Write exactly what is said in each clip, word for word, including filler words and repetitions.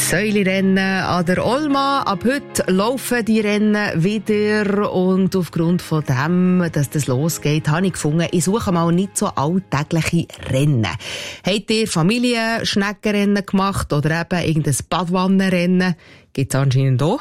Säulirennen an der Olma. Ab heute laufen die Rennen wieder. Und aufgrund von dem, dass das losgeht, habe ich gefunden, ich suche mal nicht so alltägliche Rennen. Habt ihr Familienschneckenrennen gemacht oder eben irgendein Badwannenrennen? Gibt's anscheinend auch.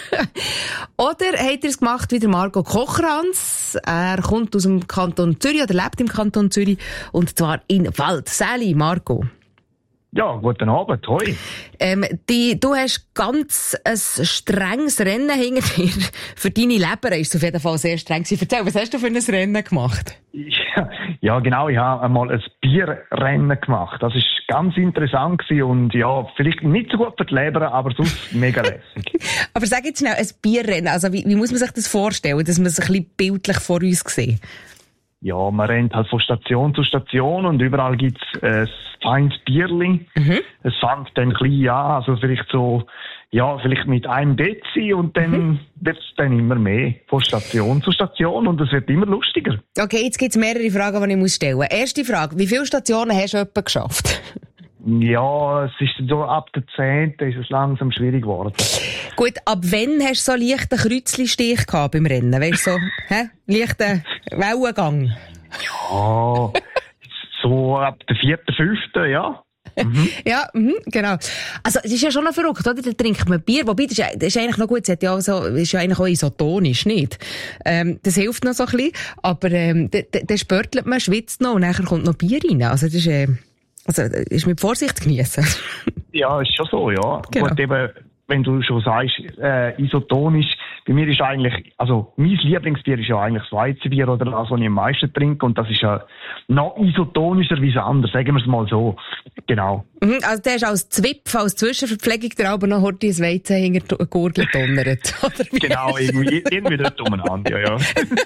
Oder habt ihr es gemacht wie der Marco Kocherhans? Er kommt aus dem Kanton Zürich oder lebt im Kanton Zürich. Und zwar in Wald. Sali, Marco. Ja, guten Abend, hoi. Ähm, die, du hast ganz ein strenges Rennen hinter dir. Für deine Leber ist es auf jeden Fall sehr streng gewesen. Erzähl, was hast du für ein Rennen gemacht? Ja, ja, genau, ich habe einmal ein Bierrennen gemacht. Das war ganz interessant gewesen und ja, vielleicht nicht so gut für die Leber, aber sonst mega lässig. Aber sag jetzt schnell, ein Bierrennen, also wie, wie muss man sich das vorstellen, dass man es ein bisschen bildlich vor uns sieht? Ja, man rennt halt von Station zu Station und überall gibt's ein feines Bierli. Mhm. Es fängt dann klein an, also vielleicht so, ja, vielleicht mit einem Dezi und dann mhm. wird's dann immer mehr von Station zu Station und es wird immer lustiger. Okay, jetzt gibt's mehrere Fragen, die ich muss stellen muss. Erste Frage, wie viele Stationen hast du etwa geschafft? Ja, es ist so ab der zehnten ist es langsam schwierig geworden. Gut, ab wann hast du so leichten Kreuzli-Stich gehabt beim Rennen? Weißt du, so, hä? Leichten Wellengang? Ja, so ab der vierten, fünften, ja. Mhm. Ja, mh, genau. Also, es ist ja schon noch verrückt, oder? Da trinkt man Bier, wobei, das ist, das ist eigentlich noch gut, es hat ja auch so, ist ja eigentlich auch isotonisch, nicht? Ähm, das hilft noch so ein bisschen, aber, ähm, dann spörtelt man, schwitzt noch und nachher kommt noch Bier rein. Also, das ist, äh, also, ist mit Vorsicht genießen. Ja, ist schon so, ja. Genau. Gut, eben, wenn du schon sagst, äh, isotonisch, bei mir ist eigentlich, also, mein Lieblingsbier ist ja eigentlich das Weizenbier oder das, was ich am meisten trinke, und das ist ja noch isotonischer wie das andere, sagen wir es mal so. Genau. Mhm, also, der ist als Zwipf, als Zwischenverpflegung, der aber noch heute ins Weizen hinter die Gurgel donnert. Genau, irgendwie, irgendwie dort umeinander, ja, ja.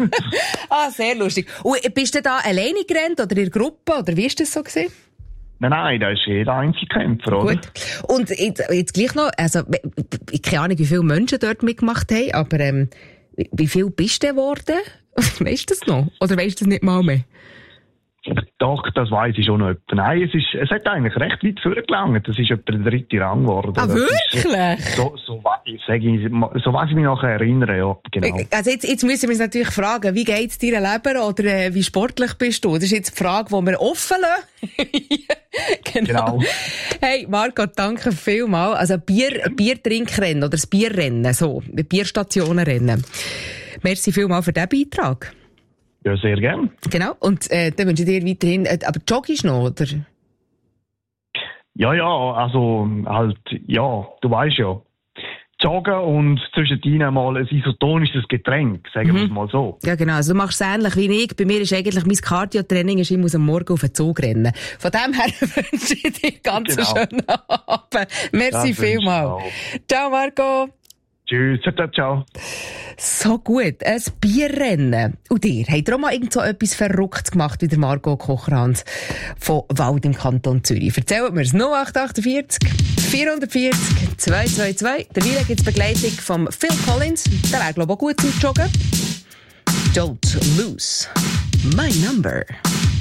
Ah, sehr lustig. Und bist du da alleine gerannt oder in der Gruppe, oder wie ist das so gewesen? Nein, nein, da ist jeder Einzelkämpfer, oder? Gut. Und jetzt, jetzt gleich noch, also, ich keine Ahnung, wie viele Menschen dort mitgemacht haben, aber, ähm, wie viel bist du geworden? Weißt du das noch? Oder weißt du das nicht mal mehr? Doch, das weiss ich schon noch etwa. Nein, es ist, es hat eigentlich recht weit vorgelangt. Das ist etwa der dritte Rang geworden. Ah, das wirklich? Ist, so, so, ich sage, so was ich mich nachher erinnere, ja, genau. Also jetzt, jetzt müssen wir uns natürlich fragen, wie geht's dir Leber oder äh, wie sportlich bist du? Das ist jetzt die Frage, die wir offen lassen. genau. genau. Hey, Marco, danke vielmals. Also Bier, Biertrinkrennen oder das Bierrennen, so, Bierstationenrennen. Merci vielmals für diesen Beitrag. Ja, sehr gern. Genau. Und äh, dann wünsche ich dir weiterhin... Äh, aber joggst du noch, oder? Ja, ja, also halt, ja, du weißt ja. Joggen und zwischendrin mal ein isotonisches Getränk, sagen wir es mal so. Ja, genau. Also du machst es ähnlich wie ich. Bei mir ist eigentlich mein Cardio-Training, ich muss am Morgen auf den Zug rennen. Von dem her wünsche ich dir ganz genau. einen schönen Abend. Merci vielmals. Ciao, Marco. Tschüss, ciao, ciao. So gut, ein Bierrennen. Und ihr, habt ihr auch mal irgend so etwas Verrücktes gemacht, wie der Marco Kocherhans von Wald im Kanton Zürich? Erzählt mir's. null acht acht vier vierhundertvierzig zweihundertzweiundzwanzig. Derweil gibt's Begleitung von Phil Collins. Der wäre, glaube ich, auch gut zum Joggen. Don't lose my number.